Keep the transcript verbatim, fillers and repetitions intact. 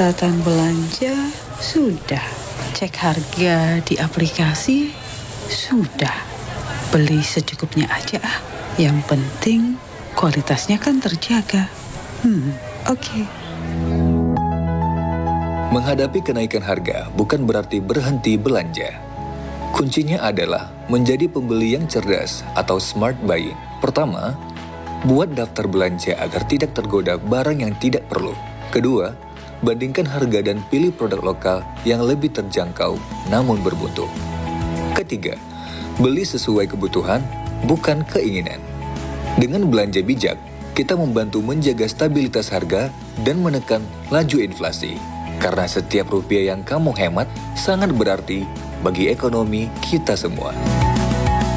Catatan belanja sudah. Cek harga di aplikasi sudah. Beli secukupnya aja ah. Yang penting kualitasnya kan terjaga. Hmm, oke. Okay. Menghadapi kenaikan harga bukan berarti berhenti belanja. Kuncinya adalah menjadi pembeli yang cerdas atau smart buying. Pertama, buat daftar belanja agar tidak tergoda barang yang tidak perlu. Kedua, bandingkan harga dan pilih produk lokal yang lebih terjangkau namun bermutu. Ketiga, beli sesuai kebutuhan, bukan keinginan. Dengan belanja bijak, kita membantu menjaga stabilitas harga dan menekan laju inflasi. Karena setiap rupiah yang kamu hemat sangat berarti bagi ekonomi kita semua.